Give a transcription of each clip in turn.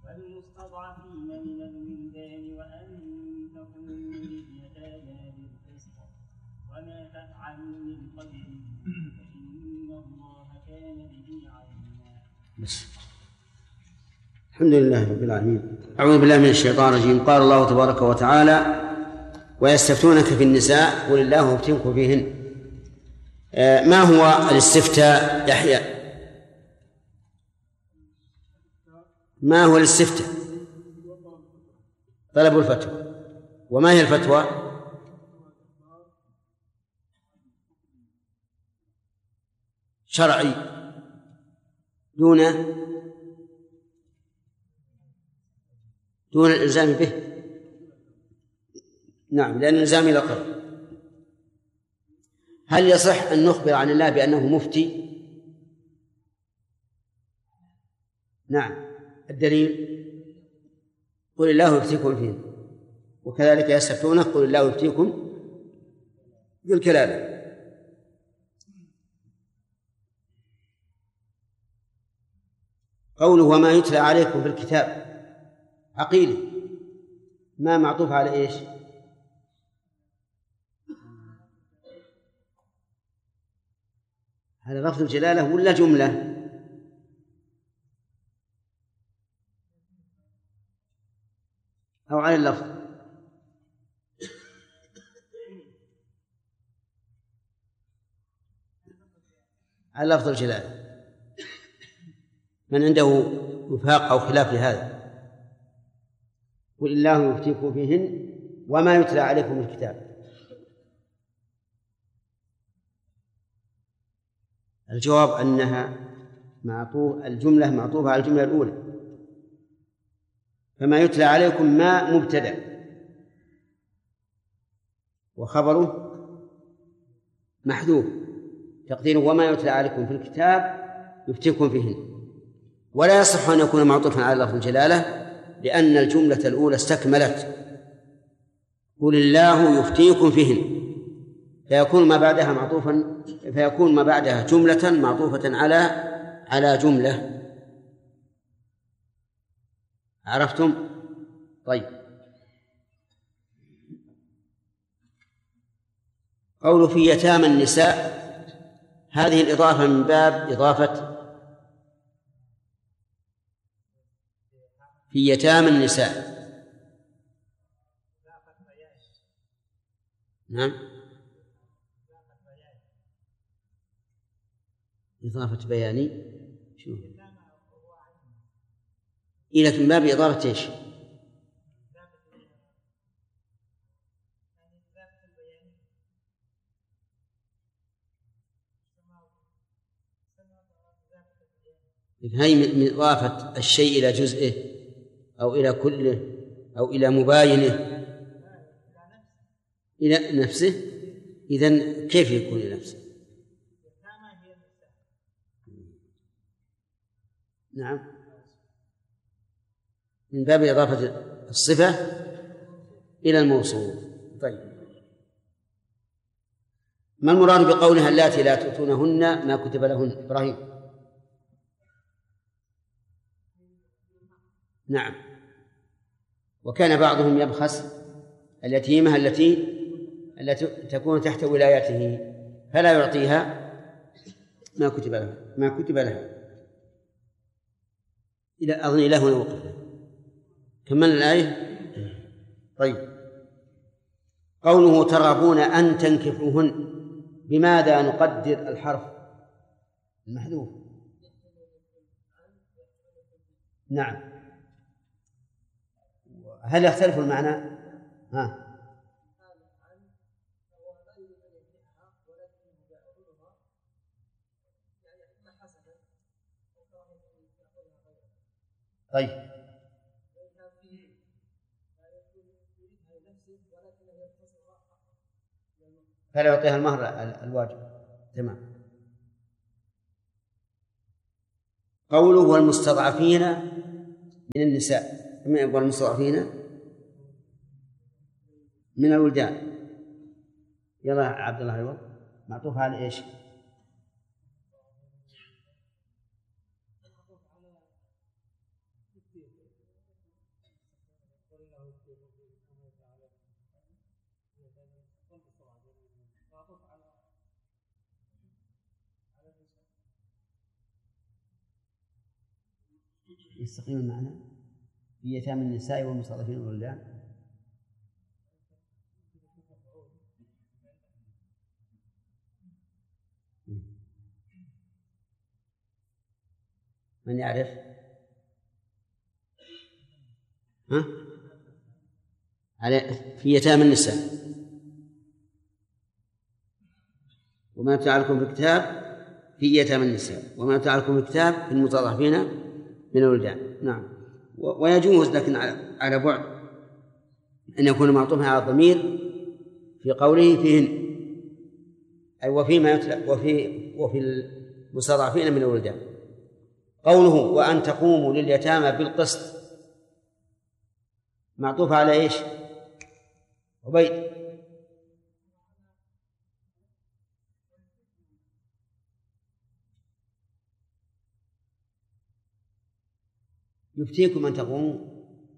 والمستضعفين من الولدان وأن تقوموا لليتامى بالقسط وما تفعلوا من خير فإن الله كان به عليما. بس. الحمد لله رب العالمين. أعوذ بالله من الشيطان الرجيم. قال الله تبارك وتعالى: ويستفتونك في النساء قل الله يفتيكم فيهن. ما هو الاستفتاء يحيى؟ ما هو الاستفتاء؟ طلب الفتوى. وما هي الفتوى؟ شرعي دون الإلزام به. نعم، لأن الإلزام إلى قرب. هل يصح أن نخبر عن الله بأنه مفتي؟ نعم. الدليل: قل الله يفتيكم فيه. وكذلك يستفتونك قل الله يفتيكم بالكلالة. قوله وما يتلى عليكم في الكتاب عقيل، ما معطوف على إيش؟ على لفظ الجلالة ولا جملة؟ أو على اللفظ؟ على لفظ الجلالة. من عنده وفاق أو خلاف لهذا؟ قل الله يفتيكم فيهن وما يتلى عليكم في الكتاب. الجواب أنها الجملة معطوفة على الجملة الأولى، فما يتلى عليكم ما مبتدأ وخبره محذوف، تقديره وما يتلى عليكم في الكتاب يفتيكم فيهن. ولا يصح أن يكون معطوفا على لفظ الجلالة لأن الجملة الأولى استكملت قل الله يفتيكم فيهن، فيكون ما بعدها جملة معطوفة على جملة. عرفتم؟ طيب. قول في يتامى النساء، هذه الإضافة من باب إضافة في يتامى النساء. نعم، إضافة بياني. شو إلى من باب إضافة إيش؟ هي من إضافة الشيء إلى جزئه أو إلى كله أو إلى مباينه إلى نفسه. إذن كيف يكون إلى نفسه؟ نعم، من باب إضافة الصفة إلى الموصوف. طيب، ما المراد بقولها اللاتي لا تؤتونهن ما كتب لهن؟ إبراهيم. نعم. وكان بعضهم يبخس اليتيمة التي تكون تحت ولايته فلا يعطيها ما كتب لها إلى أظن له وقفه. كمل الآية. طيب، قوله ترغبون أن تنكحوهن، بماذا نقدر الحرف المحذوف؟ نعم. هل يختلف المعنى؟ طيب، فلا يعطيها المهر الواجب. تمام. قوله والمستضعفين من النساء، والمستضعفين من الولدان. يلا عبد الله، ايوه، معطوف على ايش؟ يستقيم المعنى في يتامى النساء والمستضعفين والولدان. من يعرف؟ ها؟ في يتامى النساء وما يتعلكم في الكتاب في يتامى النساء وما يتعلكم في الكتاب في المستضعفين من الولدان. نعم. ويجوز لكن على بعد أن يكون معطوفا على الضمير في قوله فيهن، أي وفيما يتلى وفي المستضعفين من الولدان. قوله وأن تقوموا لليتامى بالقسط معطوف على إيش؟ عبيد. يفتيكم أن تقوموا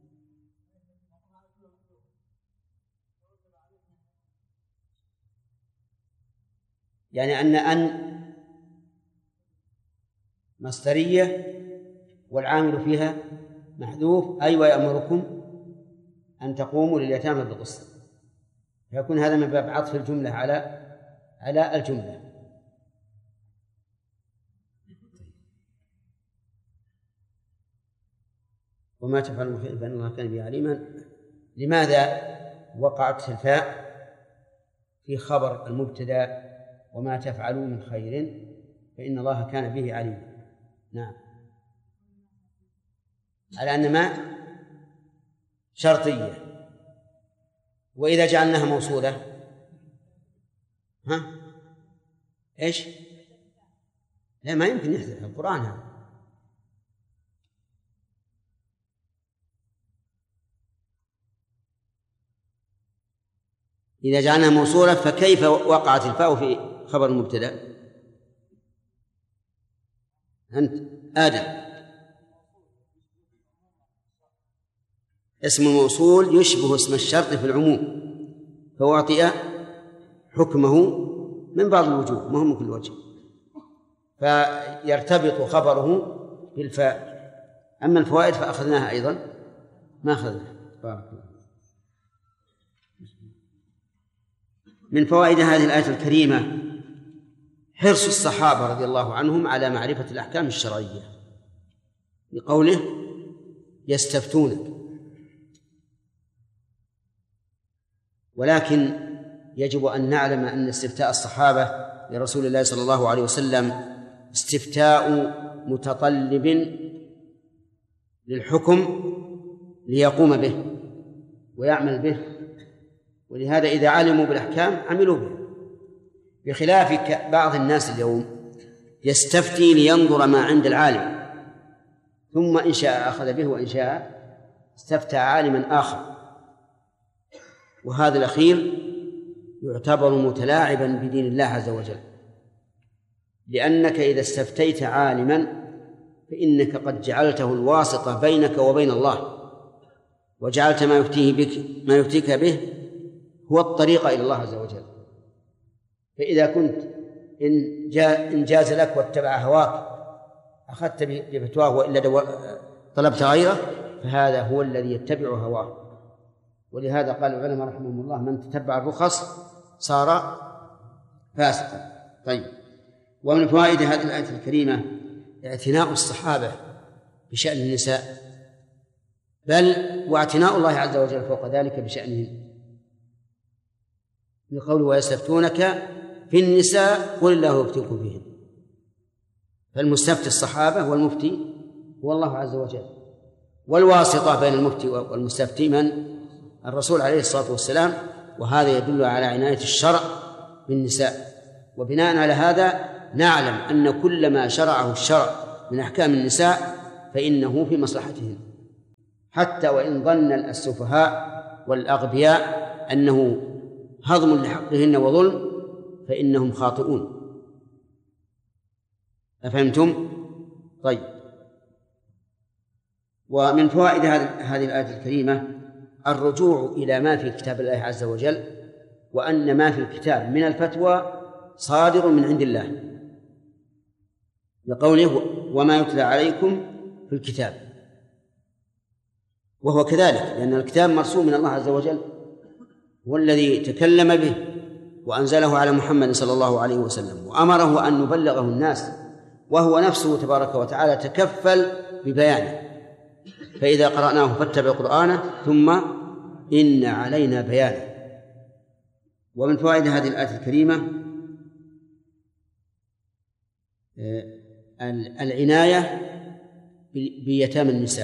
يعني أن مصدرية والعامل فيها محذوف، أي ويأمركم أن تقوموا لليتامى بالقسط، فيكون هذا من باب عطف الجملة على الجملة. وما تفعل من خير فإن الله كان به عليما. لماذا وقعت الفاء في خبر المبتدأ وما تفعلوا من خير فإن الله كان به عليما؟ نعم، على أن ما شرطية. وإذا جعلناها موصولة إيش؟ لا، ما يمكن يحدث القرآن هذا. إذا جعلناها موصولة فكيف وقعت الفاء في خبر المبتدأ؟ أنت آدم. اسم الموصول يشبه اسم الشرط في العموم فأعطي حكمه من بعض الوجوه، ما هو من كل وجه، فيرتبط خبره بالفاء. أما الفوائد فأخذناها أيضا ما أخذناها. بارك الله. من فوائد هذه الآية الكريمة حرص الصحابة رضي الله عنهم على معرفة الأحكام الشرعية، بقوله يستفتونك. ولكن يجب أن نعلم أن استفتاء الصحابة لرسول الله صلى الله عليه وسلم استفتاء متطلب للحكم ليقوم به ويعمل به، ولهذا إذا علموا بالأحكام عملوا به، بخلاف بعض الناس اليوم يستفتي لينظر ما عند العالم، ثم إن شاء أخذ به وإن شاء استفتى عالما آخر، وهذا الأخير يعتبر متلاعبا بدين الله عز وجل، لأنك إذا استفتيت عالما فإنك قد جعلته الواسطة بينك وبين الله، وجعلت ما يفتيك به هو الطريق إلى الله عز وجل. فإذا كنت إن جاز لك واتبع هواك أخذت بفتواه، وإلا طلبت غيره، فهذا هو الذي يتبع هواه. ولهذا قال العلماء رحمهم الله من تتبع الرخص صار فاسقا. طيب، ومن فوائد هذه الآية الكريمة اعتناء الصحابة بشأن النساء، بل واعتناء الله عز وجل فوق ذلك بشأنهم، بقوله ويستفتونك في النساء قل الله يفتيكم فيهن. فالمستفتي الصحابة والمفتي هو الله عز وجل، والواسطة بين المفتي والمستفتي من؟ الرسول عليه الصلاة والسلام. وهذا يدل على عناية الشرع بالنساء. وبناء على هذا نعلم أن كل ما شرعه الشرع من أحكام النساء فإنه في مصلحتهن، حتى وإن ظن السفهاء والأغبياء أنه هضم لحقهن وظلم فإنهم خاطئون. أفهمتم؟ طيب. ومن فوائد هذه الآية الكريمة الرجوع إلى ما في كتاب الله عز وجل، وأن ما في الكتاب من الفتوى صادر من عند الله، لقوله وما يتلى عليكم في الكتاب، وهو كذلك، لأن الكتاب مرسوم من الله عز وجل، هو الذي تكلم به وأنزله على محمد صلى الله عليه وسلم وأمره أن يبلغه الناس، وهو نفسه تبارك وتعالى تكفل ببيانه. فإذا قرأناه فاتبع قرآنه ثم إن علينا بيانه. ومن فوائد هذه الآية الكريمة العناية بيتامى النساء.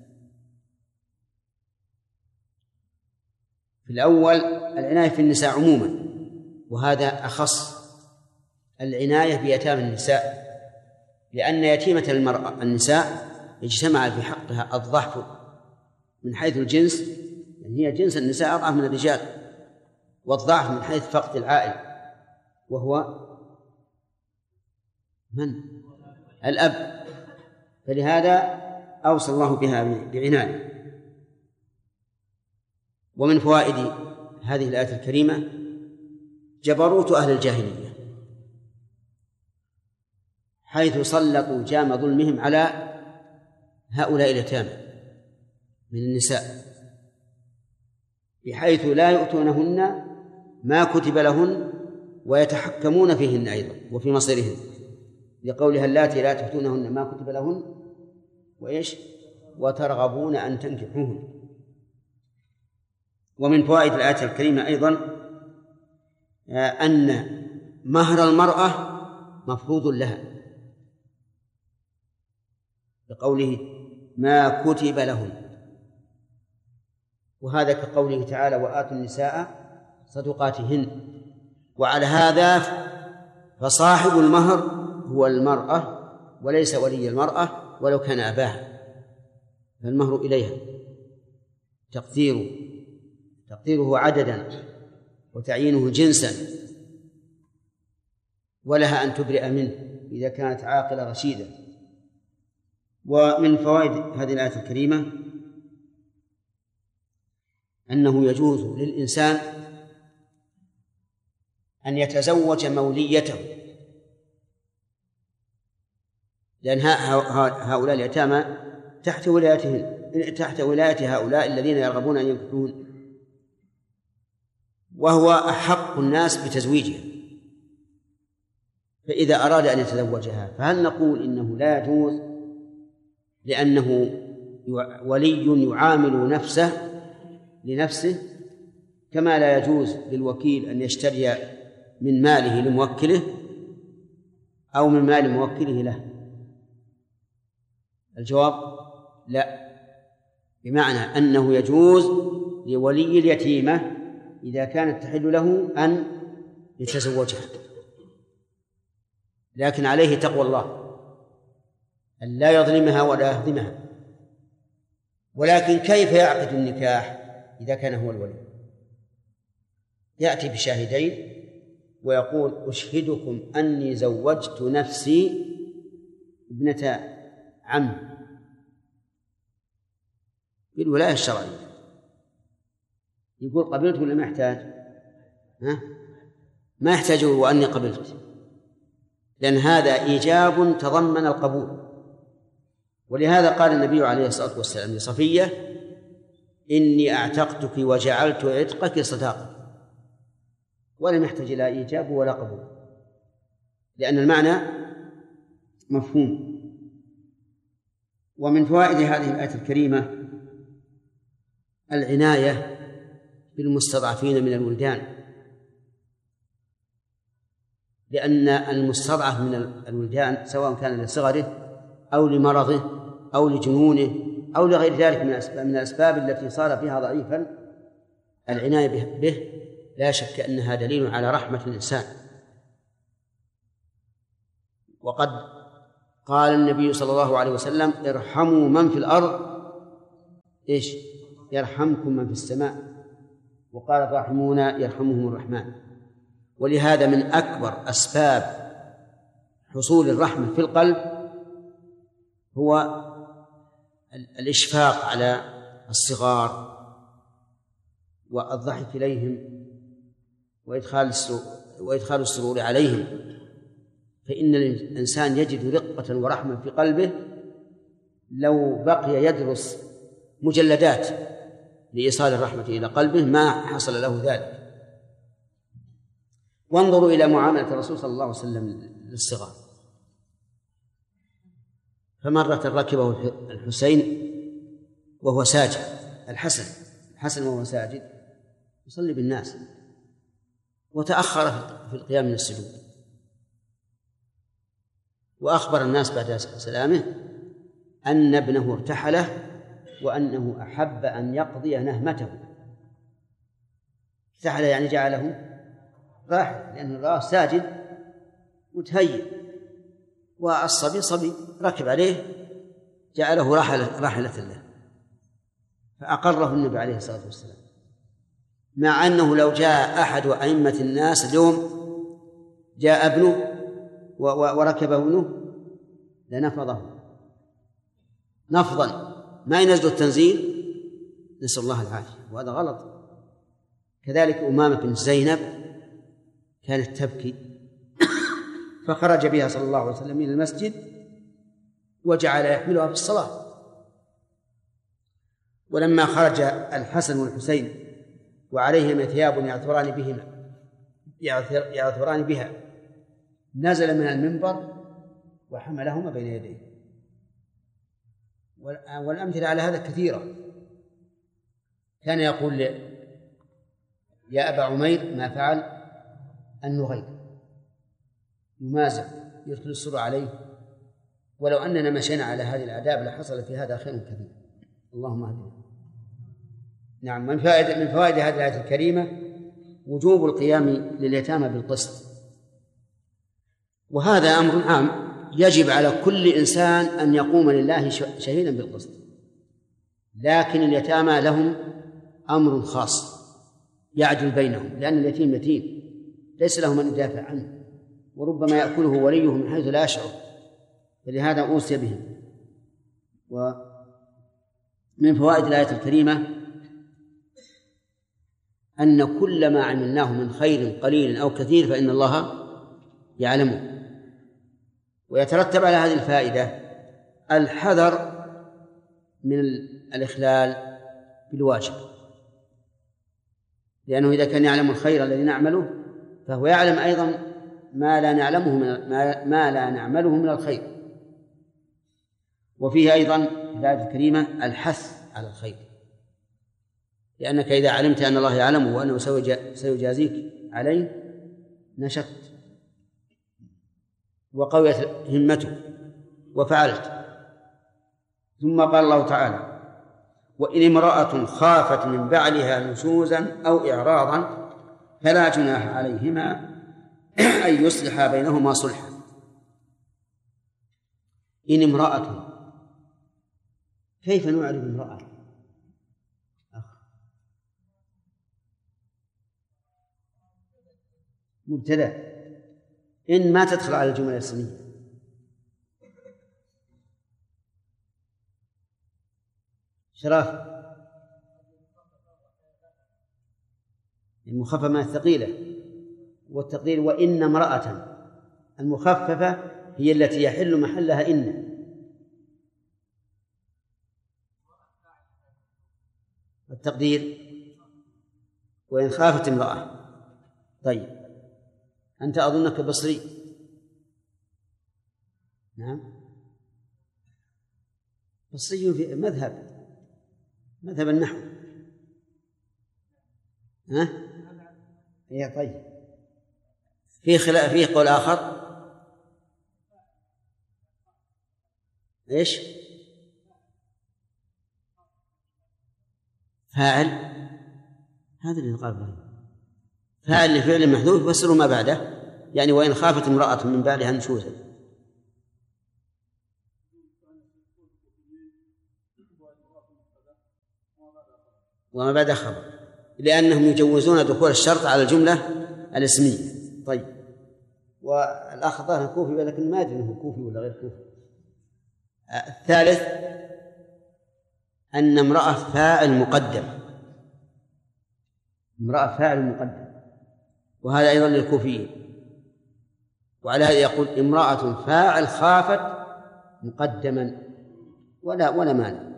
في الأول العناية في النساء عموما، وهذا أخص، العناية بيتامى النساء، لأن يتيمة النساء اجتمع في حقها الضعف من حيث الجنس، يعني هي جنس النساء أضعف من الرجال، والضعف من حيث فقد العائل، وهو من؟ الأب. فلهذا أوصى الله بها بعناية. ومن فوائد هذه الآية الكريمة جبروت أهل الجاهلية، حيث سلطوا جام ظلمهم على هؤلاء اليتامى من النساء، بحيث لا يؤتونهن ما كتب لهن ويتحكمون فيهن أيضا وفي مصيرهن، لقولها اللاتي لا تؤتونهن ما كتب لهن وإيش وترغبون أن تنكحوهن. ومن فوائد الآية الكريمة أيضا أن مهر المرأة مفروض لها، بقوله ما كتب لهن، وهذا كقوله تعالى وآتوا النساء صدقاتهن. وعلى هذا فصاحب المهر هو المرأة وليس ولي المرأة ولو كان أباها، فالمهر إليها تقديره عددا وتعيينه جنسا، ولها أن تبرئ منه إذا كانت عاقلة رشيدة. ومن فوائد هذه الآية الكريمة أنه يجوز للإنسان أن يتزوج موليته، لأن هؤلاء اليتامى تحت ولاية هؤلاء الذين يرغبون أن ينكحون، وهو أحق الناس بتزويجها. فإذا أراد أن يتزوجها فهل نقول إنه لا يجوز لأنه ولي يعامل نفسه لنفسه، كما لا يجوز للوكيل أن يشتري من ماله لموكله أو من مال موكله له؟ الجواب لا، بمعنى أنه يجوز لولي اليتيمة إذا كانت تحل له أن يتزوجها، لكن عليه تقوى الله أن لا يظلمها ولا يهضمها. ولكن كيف يعقد النكاح إذا كان هو الولي؟ يأتي بشاهدين ويقول أشهدكم أني زوجت نفسي ابنة عم بالولاية الشرعية. يقول قبلت ولا ما يحتاج؟ ما يحتاج وأني قبلت، لأن هذا إيجاب تضمن القبول. ولهذا قال النبي عليه الصلاة والسلام لصفية إني أعتقتك وجعلت عتقك صداقة، ولم يحتاج إلى إيجاب ولا قبول، لأن المعنى مفهوم. ومن فوائد هذه الآية الكريمة العناية بالمستضعفين من الولدان، لأن المستضعف من الولدان سواء كان لصغره أو لمرضه أو لجنونه أو لغير ذلك من الأسباب التي صار فيها ضعيفا، العناية به لا شك أنها دليل على رحمة الإنسان. وقد قال النبي صلى الله عليه وسلم ارحموا من في الأرض إيش يرحمكم من في السماء، وقال الراحمون يرحمهم الرحمن. ولهذا من أكبر أسباب حصول الرحمة في القلب هو الإشفاق على الصغار والضحك إليهم وإدخال السرور عليهم، فإن الإنسان يجد رقة ورحمة في قلبه لو بقي يدرس مجلدات لإيصال الرحمة إلى قلبه ما حصل له ذلك. وانظروا إلى معاملة الرسول صلى الله عليه وسلم للصغار، فمرة ركبه الحسين وهو ساجد، الحسن وهو ساجد يصلي بالناس، وتأخر في القيام من السجود، وأخبر الناس بعد سلامه أن ابنه ارتحله وأنه أحب أن يقضي نهمته. ارتحله يعني جعله راحل، لأنه رآه ساجد متهيئ، والصبي صبي ركب عليه جعله راحلة له، فأقره النبي عليه الصلاة والسلام، مع أنه لو جاء أحد أئمة الناس اليوم جاء ابنه وركب ابنه لنفضه نفضا ما ينزل التنزيل، نسأل الله العافية، وهذا غلط. كذلك أمامة بنت زينب كانت تبكي فخرج بها صلى الله عليه وسلم إلى المسجد وجعل يحملها في الصلاة. ولما خرج الحسن والحسين وعليهما ثياب يعثران بها نزل من المنبر وحملهما بين يديه. والأمثلة على هذا كثيرة. كان يقول يا أبا عمير ما فعل النغير، يمازح يدخل السرور عليه. ولو أننا مشينا على هذه الآداب لحصل في هذا خير كثير. اللهم اهدنا. نعم، من فوائد هذه الآية الكريمة وجوب القيام لليتامى بالقسط، وهذا أمر عام يجب على كل إنسان أن يقوم لله شهيدا بالقسط، لكن اليتامى لهم أمر خاص يعدل بينهم، لأن اليتيم يتيم ليس له من يدافع عنه، وربما يأكله وليه من حيث لا يشعر، فلهذا أوصي بهم. ومن فوائد الآية الكريمة أن كل ما عملناه من خير قليل أو كثير فإن الله يعلمه. ويترتب على هذه الفائدة الحذر من الإخلال بالواجب، لأنه إذا كان يعلم الخير الذي نعمله فهو يعلم أيضا ما لا نعمله من الخير. وفيه أيضا في الآية الكريمة الحث على الخير، لأنك إذا علمت أن الله يعلمه وأنه سيجازيك عليه نشطت وقويت همته وفعلت. ثم قال الله تعالى وإن امرأة خافت من بعلها نشوزا أو إعراضا فلا جناح عليهما أن يصلحا بينهما صلحا. إن امرأة، كيف نعرف امرأة؟ مبتدأ، إن ما تدخل على الجمل الاسمية. شراف المخففة من الثقيلة، والتقدير وإن امرأة، المخففة هي التي يحل محلها إن. التقدير وإن خافت امرأة. طيب أنت أظنك بصري. نعم بصري في مذهب النحو. ها هي طيب فيه قول آخر إيش؟ فاعل، هذا اللي قال به فاعل لفعل محذوف يفسر ما بعده، يعني وإن خافت امرأة من بعلها نشوزا. وما بعد خبر، لأنهم يجوزون دخول الشرط على الجملة الاسمية. طيب والأخ ظاهر كوفي ولكن ما أدري أنه كوفي ولا غير كوفي. الثالث أن امرأة فاعل مقدم، امرأة فاعل مقدم، وهذا أيضا للكوفيين. وعلى هذا يقول امرأة فاعل خافت مقدما ولا مانع.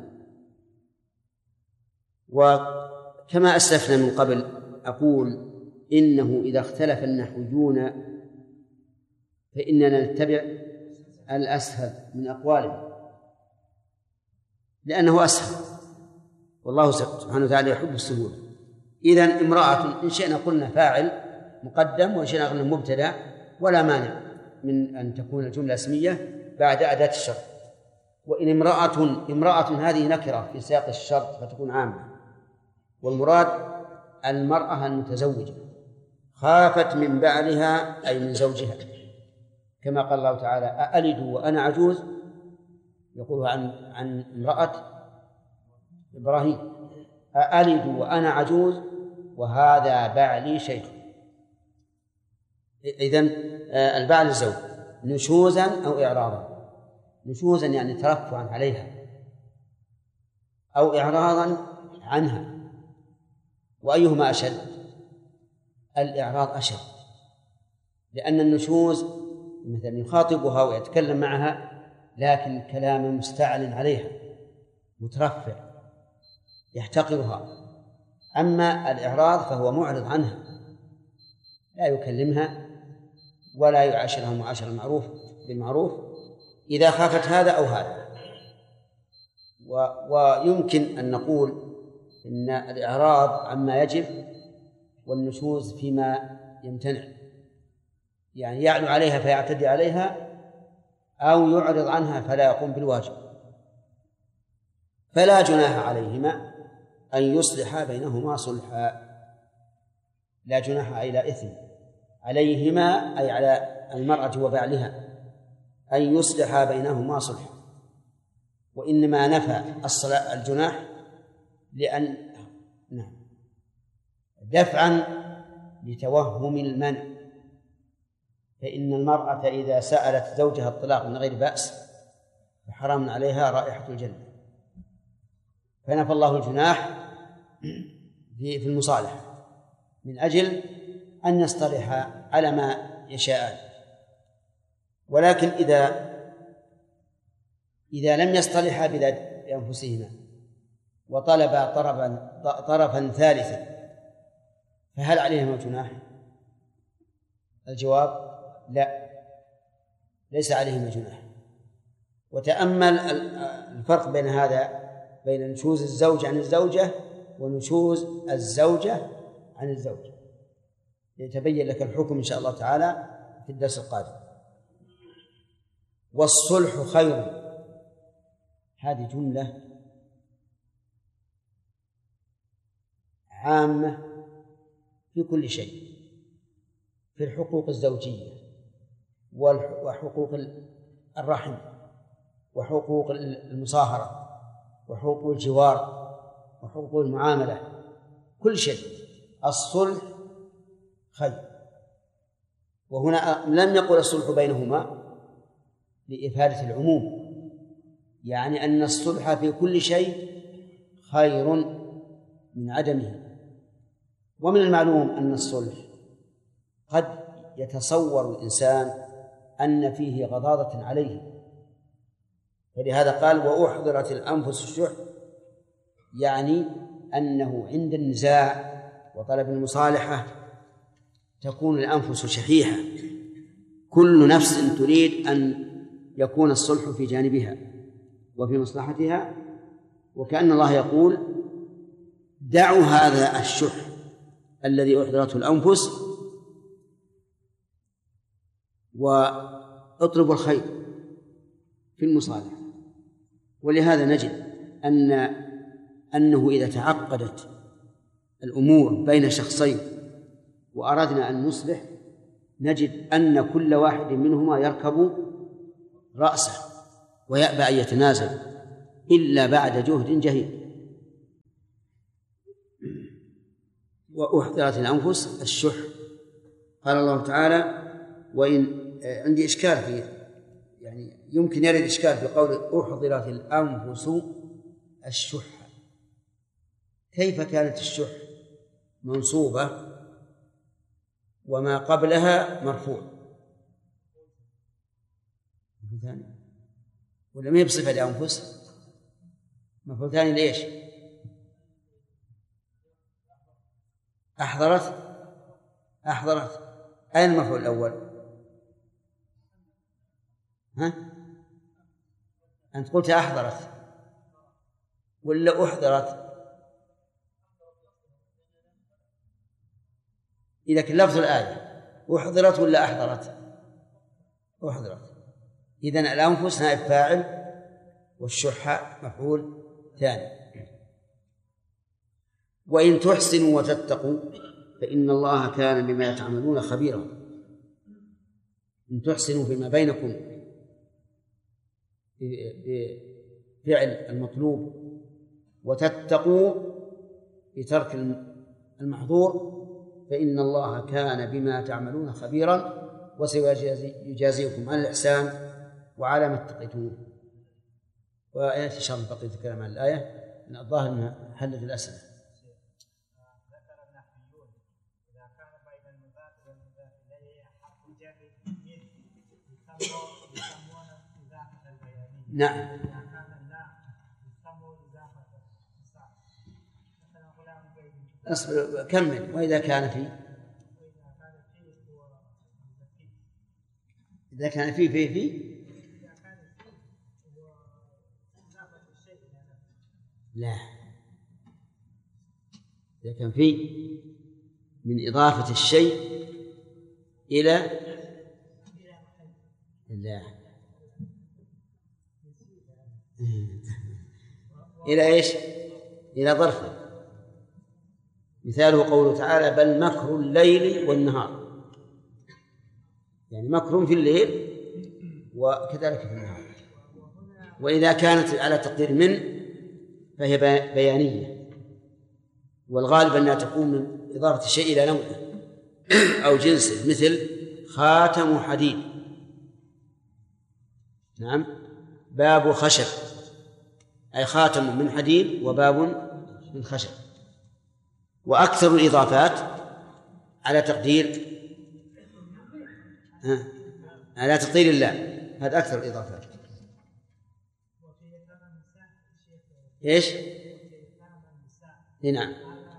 وكما أسلفنا من قبل أقول إنه إذا اختلف النحويون فإننا نتبع الأسهل من أقوالهم لأنه أسهل، والله سبحانه وتعالى يحب السهولة. إذن امرأة إن شئنا قلنا فاعل مقدم وإن شئنا قلنا مبتدأ، ولا مانع من أن تكون الجملة اسمية بعد أداة الشرط. وإن امرأة هذه نكرة في سياق الشرط فتكون عامة، والمراد المرأة المتزوجة خافت من بعلها أي من زوجها، كما قال الله تعالى أألد وأنا عجوز، يقول عن امرأة إبراهيم أألد وأنا عجوز وهذا بعلي شيخ. إذن البعل الزوج نشوزا أو إعراضا. نشوزا يعني ترفعا عليها، أو إعراضا عنها. وأيهما أشد؟ الإعراض أشد، لأن النشوز مثلا يخاطبها ويتكلم معها لكن كلام مستعل عليها مترفع يحتقرها. أما الإعراض فهو معرض عنها، لا يكلمها ولا يعاشرها معاشرة المعروف بالمعروف إذا خافت هذا أو هذا. ويمكن أن نقول إن الإعراض عما يجب والنشوز فيما يمتنع، يعني يعلو عليها فيعتدي عليها أو يعرض عنها فلا يقوم بالواجب. فلا جناح عليهما أن يصلحا بينهما صلحا. لا جناح أي لا إثم عليهما أي على المرأة وبعلها أن يصلحا بينهما صلحا. وإنما نفى الجناح لأن دفعا لتوهم المنع، فإن المرأة إذا سألت زوجها الطلاق من غير بأس فحرام عليها رائحة الجنة، فنفى الله الجناح في المصالحة من أجل أن يصطلحا على ما يشاءان. ولكن إذا لم يصطلحا بأنفسهما وطلبا طرفا ثالثا فهل عليهما جناح؟ الجواب لا، ليس عليهما جناح. وتأمل الفرق بين هذا، بين نشوز الزوج عن الزوجة ونشوز الزوجة عن الزوج، ليتبين لك الحكم إن شاء الله تعالى في الدرس القادم. والصلح خير، هذه جملة عامة في كل شيء، في الحقوق الزوجية وحقوق الرحم وحقوق المصاهرة وحقوق الجوار وحقوق المعاملة، كل شيء الصلح خير. وهنا لم يقل الصلح بينهما لإفادة العموم، يعني أن الصلح في كل شيء خير من عدمه. ومن المعلوم أن الصلح قد يتصور الإنسان أن فيه غضاضة عليه، فلهذا قال وأحضرت الأنفس الشح، يعني أنه عند النزاع وطلب المصالحة تكون الأنفس شحيحة، كل نفس تريد أن يكون الصلح في جانبها وفي مصلحتها، وكأن الله يقول دعوا هذا الشح الذي أحضرته الأنفس واطلبوا الخير في المصالحة. ولهذا نجد أنه إذا تعقدت الأمور بين شخصين وأردنا أن نصلح نجد أن كل واحد منهما يركب رأسه ويأبى أن يتنازل إلا بعد جهد جهيد. وأحضرت الأنفس الشح، قال الله تعالى وإن عندي إشكال في، يعني يمكن يرد إشكال في قول أحضرت الأنفس الشح، كيف كانت الشح منصوبة وما قبلها مرفوع. ولا ما هي بصفة لأنفس؟ مفعول ثاني ليش؟ أحضرت أين المفعول الأول؟ ها؟ أنت قلت أحضرت ولا أحضرت؟ إذا كان لفظ الآية أحضرت ولا أحضرت؟ أحضرت. إذن الأنفس نائب فاعل والشح مفعول ثاني. وإن تحسنوا وتتقوا فإن الله كان بما تعملون خبيرا. إن تحسنوا فيما بينكم بفعل المطلوب وتتقوا بترك المحظور فإن الله كان بما تعملون خبيرا وسيجازيكم على الإحسان وعلى ما اتقيتوه. وآيات شر بقية الكلام عن الآية من الظاهر أنها حلت الأسئلة. ذكر النحويون إذا كان بين المضاف والمضاف إليه حرف جر يسمون إضافة البيانية. نعم. إذا كان اللا يسمون إضافة الصح. مثلا غلام بين. أصبر كمل. وإذا كان في إذا كان في لا. إذا كان في من إضافة الشيء إلى لا إلى إيش؟ إلى ظرفه. مثاله قوله تعالى بل مكر الليل والنهار، يعني مكر في الليل وكذلك في النهار. وإذا كانت على تقدير من فهي بيانية، والغالب أنها تكون من إضافة الشيء إلى نوعه أو جنسه، مثل خاتم حديد. نعم. باب خشب أي خاتم من حديد وباب من خشب. وأكثر الإضافات على تقدير على تقدير الله، هذا أكثر الإضافات. إيش؟ نعم.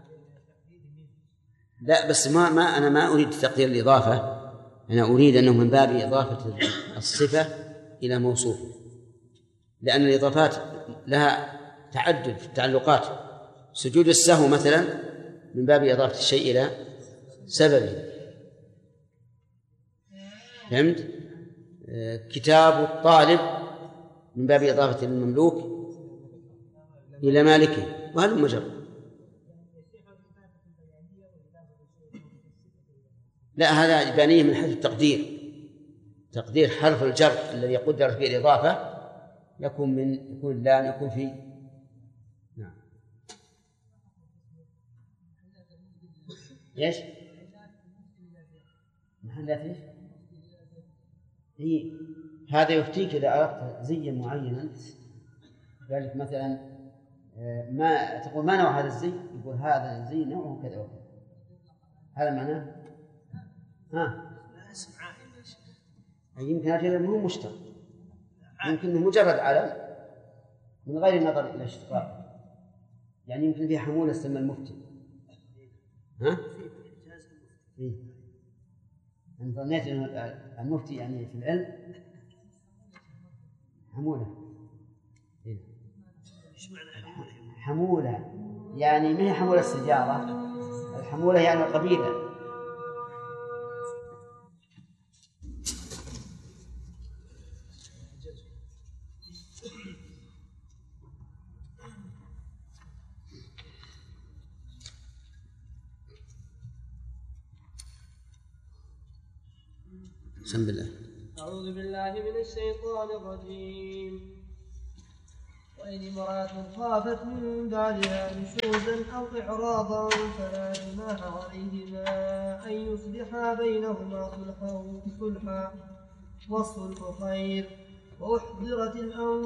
لا بس أنا ما أريد تقدير الإضافة، أنا أريد أنه من باب إضافة الصفة إلى موصوفه، لأن الإضافات لها تعدد في التعلقات. سجود السهو مثلا من باب إضافة الشيء إلى سببه، فهمت؟ كتاب الطالب من باب إضافة المملوك إلى مالكه، وهل مجرد. لا، هذا إبانية من حيث التقدير. تقدير حرف الجر الذي يقدر فيه الإضافة يكون لام يكون فيه. نعم. ايش؟ محلات ايش؟ هي هذا يفتيك إذا أردت زيا معينا، ذلك مثلا ما تقول ما نوع هذا الزي، يقول هذا الزي نوعه كذا وكذا، هذا معناه يمكن هذا مو مشتق، يمكن مجرد علم من غير نظر إلى اشتقاق. يعني يمكن فيه حمولة اسمها المفتي. أنا ظنيت أن المفتي يعني في العلم حمولة. حمولة يعني ما هي حمولة السجارة، الحمولة يعني القبيلة. بسم الله. أعوذ بالله من الشيطان الرجيم. وإن امرأة خافت من بعدها نشوزا أو إعراضا فلا جناح عليهما أن يصلحا بينهما صلحا، والصلح خير. وأحضرت الأنفس